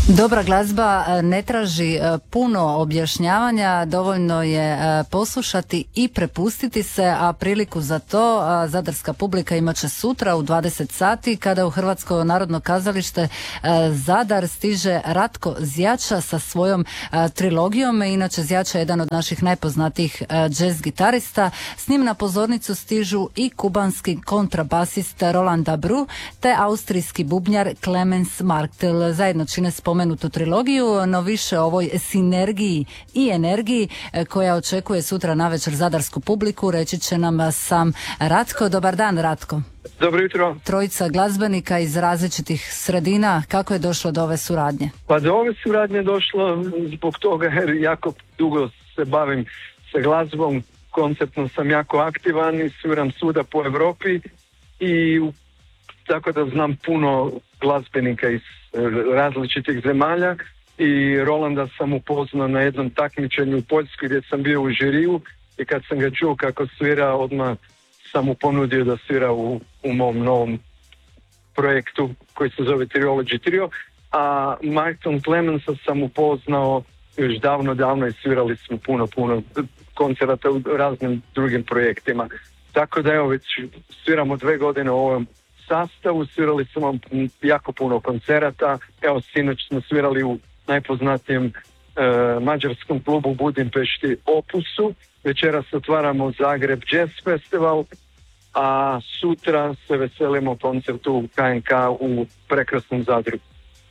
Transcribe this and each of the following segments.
Dobra glazba ne traži puno objašnjavanja, dovoljno je poslušati i prepustiti se, a priliku za to zadarska publika imat će sutra u 20 sati kada u Hrvatsko narodno kazalište Zadar stiže Ratko Zjača sa svojom trilogijom. Inače Zjača je jedan od naših najpoznatijih jazz gitarista. S njim na pozornicu stižu i kubanski kontrabasist Roland Dabru te austrijski bubnjar Clemens Marktel. Zajedno čine spomenutu trilogiju, no više o ovoj sinergiji i energiji koja očekuje sutra navečer zadarsku publiku reći će nam sam Ratko. Dobar dan, Ratko. Dobro jutro. Trojica glazbenika iz različitih sredina, kako je došlo do ove suradnje? Pa do ove suradnje došlo zbog toga jer jako dugo se bavim sa glazbom, konceptno sam jako aktivan i sviram svuda po Europi i tako da znam puno glazbenika iz različitih zemalja i Rolanda sam upoznao na jednom takmičenju u Poljskoj gdje sam bio u žiriju i kad sam ga čuo kako svira, odmah sam mu ponudio da svira u mom novom projektu koji se zove Trilogy Trio, a Markton Clemensa sam upoznao još davno i svirali smo puno koncerata u raznim drugim projektima. Tako da evo već sviramo 2 godine u ovom sastavu, svirali smo jako puno koncerata. Evo sinoć smo svirali u najpoznatijem mađarskom klubu u Budimpešti Opusu. Večeras otvaramo Zagreb Jazz Festival, a sutra se veselimo koncertu u KNK u prekrasnom Zadru.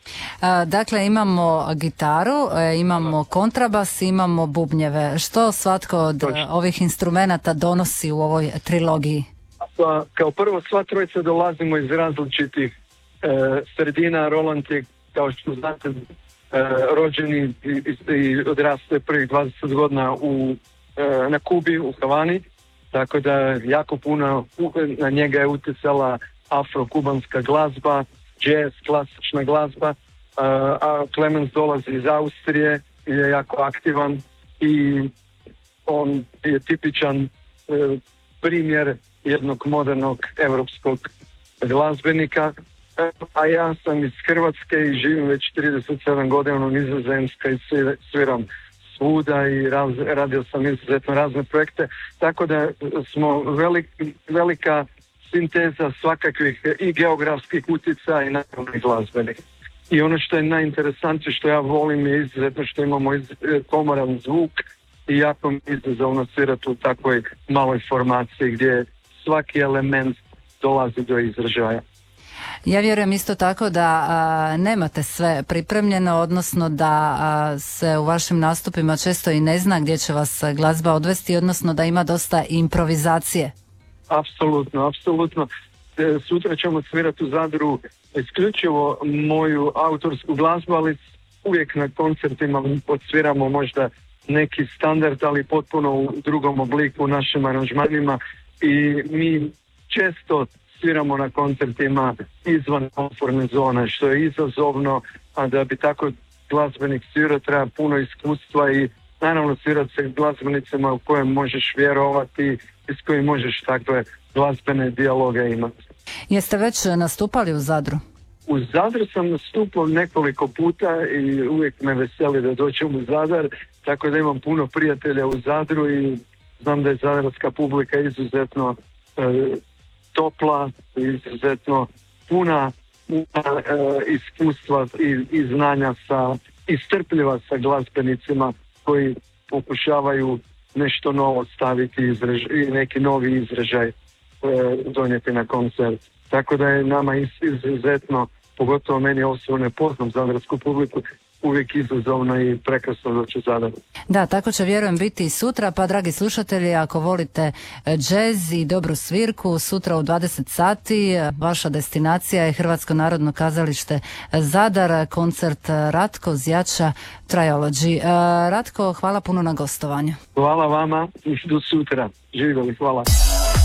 Dakle, imamo gitaru, imamo kontrabas, imamo bubnjeve. Što svatko od ovih instrumenata donosi u ovoj trilogiji? Pa, kao prvo, sva trojica dolazimo iz različitih sredina. Roland je, kao što znate, rođeni i odrastao prvih 20 godina na Kubi, u Havani, tako da jako puno na njega je utjecala afro-kubanska glazba, jazz, klasična glazba, a Clemens dolazi iz Austrije, je jako aktivan i on je tipičan primjer jednog modernog europskog glazbenika, a ja sam iz Hrvatske i živim već 37 godina u Nizozemskoj i sviram svuda i radio sam izuzetno razne projekte, tako da smo velika sinteza svakakvih i geografskih utjecaja i naravno i glazbenih. I ono što je najinteresantnije, što ja volim, je izuzetno što imamo komoran zvuk i jako mi izazovno svirati u takvoj maloj formaciji gdje svaki element dolazi do izražaja. Ja vjerujem isto tako da nemate sve pripremljeno, odnosno da se u vašim nastupima često i ne zna gdje će vas glazba odvesti, odnosno da ima dosta improvizacije. Apsolutno. Sutra ćemo svirati u Zadru isključivo moju autorsku glazbu, ali uvijek na koncertima odsviramo možda neki standard, ali potpuno u drugom obliku u našim aranžmanima i mi često sviramo na koncertima izvan komfortne zone, što je izazovno, a da bi tako glazbenik svirao treba puno iskustva i naravno svirati se glazbenicima u kojem možeš vjerovati i s kojim možeš takve glazbene dijaloge imati. Jeste već nastupali u Zadru? U Zadru sam nastupao nekoliko puta i uvijek me veseli da dođem u Zadar, tako da imam puno prijatelja u Zadru i znam da je zadarska publika izuzetno topla, izuzetno puna iskustva i znanja i strpljiva sa glazbenicima koji pokušavaju nešto novo staviti i neki novi izražaj donijeti na koncert. Tako da je nama izuzetno, pogotovo meni osobno ne poznam zadarsku publiku, uvijek izazovno i prekrasno doći u Zadar. Da, tako će vjerujem biti i sutra, pa dragi slušatelji, ako volite džez i dobru svirku, sutra u 20 sati vaša destinacija je Hrvatsko narodno kazalište Zadar, koncert Ratko Zjača Trilogy. Ratko, hvala puno na gostovanju. Hvala vama i do sutra. Živjeli, hvala.